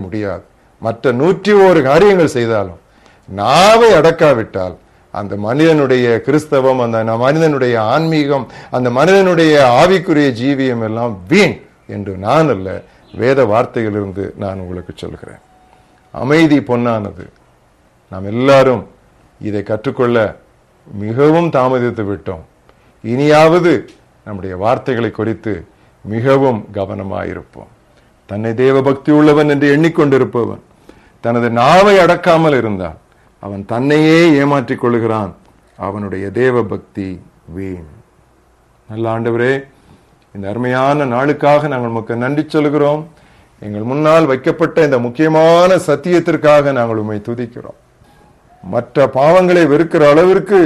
முடியாது. மற்ற 101 காரியங்கள் செய்தாலும் நாவை அடக்காவிட்டால் அந்த மனிதனுடைய கிறிஸ்தவம், அந்த மனிதனுடைய ஆன்மீகம், அந்த மனிதனுடைய ஆவிக்குரிய ஜீவியம் எல்லாம் வீண் என்று நான் அல்ல, வேத வார்த்தையிலிருந்து நான் உங்களுக்கு சொல்கிறேன். அமைதி பொன்னானது. நாம் எல்லாரும் இதை கற்றுக்கொள்ள மிகவும் தாமதித்து விட்டோம். இனியாவது நம்முடைய வார்த்தைகளை குறித்து மிகவும் கவனமாயிருப்போம். தன்னை தேவ பக்தி உள்ளவன் என்று எண்ணிக்கொண்டிருப்பவன் தனது நாவை அடக்காமல் இருந்தால் அவன் தன்னையே ஏமாற்றிக் கொள்கிறான். அவனுடைய தேவ பக்தி வீண். நல்ல ஆண்டவரே, இந்த அருமையான நாளுக்காக நாங்கள் உமக்கு நன்றி சொல்கிறோம். எங்கள் முன்னால் வைக்கப்பட்ட இந்த முக்கியமான சத்தியத்திற்காக நாங்கள் உம்மை துதிக்கிறோம். மற்ற பாவங்களை வெறுக்கிற அளவிற்கு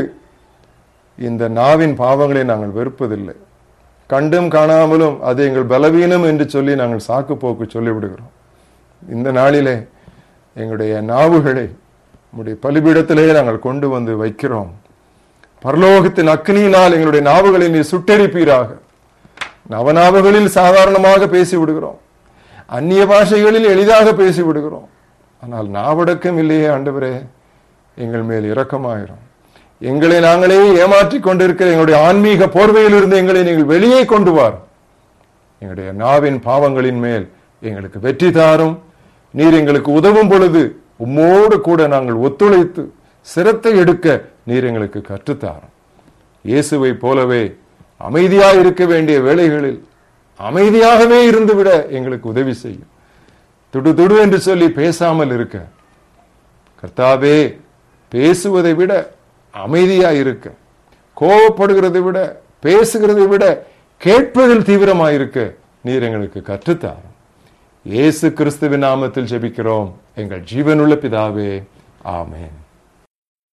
இந்த நாவின் பாவங்களை நாங்கள் வெறுப்பதில்லை. கண்டும் காணாமலும் அது எங்கள் பலவீனம் என்று சொல்லி நாங்கள் சாக்கு போக்கு சொல்லிவிடுகிறோம். இந்த நாளிலே எங்களுடைய நாவுகளை உம்முடைய பலிபீடத்திலே நாங்கள் கொண்டு வந்து வைக்கிறோம். பரலோகத்தின் அக்னியினால் எங்களுடைய நாவுகளை நீ சுட்டெரிப்பீராக. நவநாவுகளில் சாதாரணமாக பேசிவிடுகிறோம், அந்நிய பாஷைகளில் எளிதாக பேசிவிடுகிறோம். ஆனால் நாவடக்கம் இல்லையே ஆண்டவரே, எங்கள் மேல் இரக்கமாயிரும். எங்களை நாங்களே ஏமாற்றிக் கொண்டிருக்கிற எங்களுடைய ஆன்மீக போர்வையிலிருந்து எங்களை நீங்கள் வெளியே கொண்டு வாரும். எங்களுடைய நாவின் பாவங்களின் மேல் எங்களுக்கு வெற்றி தாரும். நீர் எங்களுக்கு உதவும் பொழுது உம்மோடு கூட நாங்கள் ஒத்துழைத்து சிரத்தை எடுக்க நீர் எங்களுக்கு கற்றுத்தாரும். இயேசுவை போலவே அமைதியாக இருக்க வேண்டிய வேளைகளில் அமைதியாகவே இருந்துவிட எங்களுக்கு உதவி செய்யும். துடு துடு என்று சொல்லி பேசாமல் இருக்க கர்த்தாவே, பேசுவதை விட அமைதியா இருக்க, கோபப்படுகிறதை விட பேசுகிறதை விட கேட்பதில் தீவிரமாயிருக்க நீர் எங்களுக்கு கற்றுத்தாரும். இயேசு கிறிஸ்துவின் நாமத்தில் ஜெபிக்கிறோம் எங்கள் ஜீவனுள்ள பிதாவே, ஆமென்.